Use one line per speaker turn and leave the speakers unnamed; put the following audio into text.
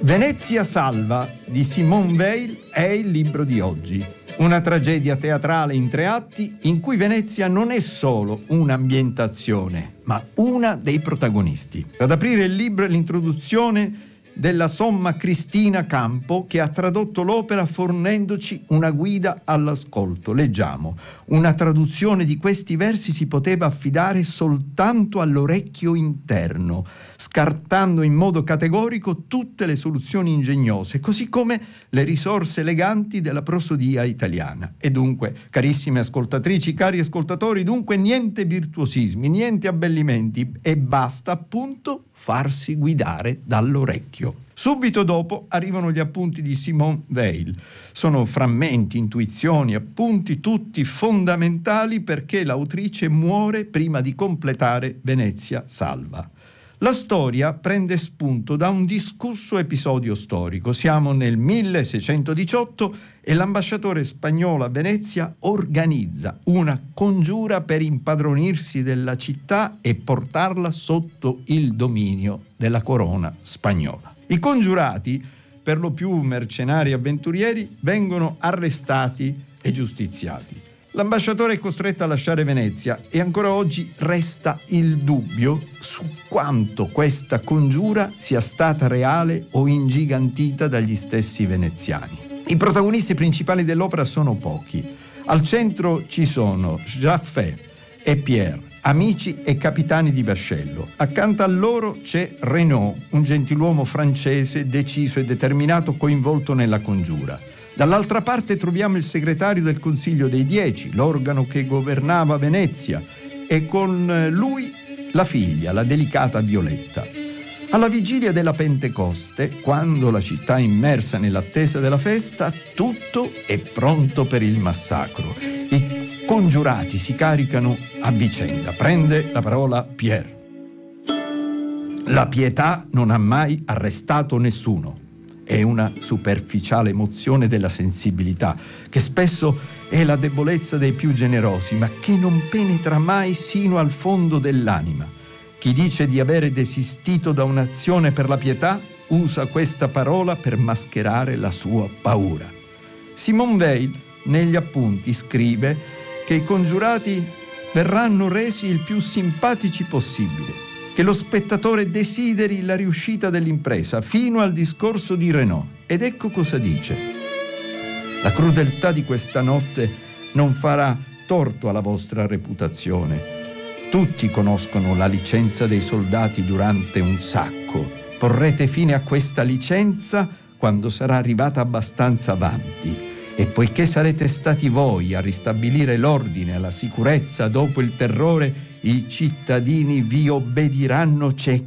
Venezia salva di Simone Weil è il libro di oggi. Una tragedia teatrale in 3 atti in cui Venezia non è solo un'ambientazione, ma una dei protagonisti. Ad aprire il libro è l'introduzione della somma Cristina Campo, che ha tradotto l'opera fornendoci una guida all'ascolto. Leggiamo: una traduzione di questi versi si poteva affidare soltanto all'orecchio interno, scartando in modo categorico tutte le soluzioni ingegnose, così come le risorse eleganti della prosodia italiana. E dunque, carissime ascoltatrici, cari ascoltatori, dunque niente virtuosismi, niente abbellimenti, e basta appunto farsi guidare dall'orecchio. Subito dopo arrivano gli appunti di Simone Weil. Sono frammenti, intuizioni, appunti, tutti fondamentali perché l'autrice muore prima di completare Venezia salva. La storia prende spunto da un discusso episodio storico. Siamo nel 1618 e l'ambasciatore spagnolo a Venezia organizza una congiura per impadronirsi della città e portarla sotto il dominio della corona spagnola. I congiurati, per lo più mercenari avventurieri, vengono arrestati e giustiziati. L'ambasciatore è costretto a lasciare Venezia e ancora oggi resta il dubbio su quanto questa congiura sia stata reale o ingigantita dagli stessi veneziani. I protagonisti principali dell'opera sono pochi. Al centro ci sono Jaffè e Pierre, amici e capitani di vascello. Accanto a loro c'è Renaud, un gentiluomo francese deciso e determinato, coinvolto nella congiura. Dall'altra parte troviamo il segretario del Consiglio dei 10, l'organo che governava Venezia, e con lui la figlia, la delicata Violetta. Alla vigilia della Pentecoste, quando la città è immersa nell'attesa della festa, tutto è pronto per il massacro. I congiurati si caricano a vicenda. Prende la parola Pierre. La pietà non ha mai arrestato nessuno. È una superficiale emozione della sensibilità, che spesso è la debolezza dei più generosi, ma che non penetra mai sino al fondo dell'anima. Chi dice di avere desistito da un'azione per la pietà usa questa parola per mascherare la sua paura. Simone Weil negli appunti scrive che i congiurati verranno resi il più simpatici possibile, che lo spettatore desideri la riuscita dell'impresa, fino al discorso di Renaud. Ed ecco cosa dice: la crudeltà di questa notte non farà torto alla vostra reputazione. Tutti conoscono la licenza dei soldati durante un sacco. Porrete fine a questa licenza quando sarà arrivata abbastanza avanti. E poiché sarete stati voi a ristabilire l'ordine e la sicurezza dopo il terrore, i cittadini vi obbediranno ciechi.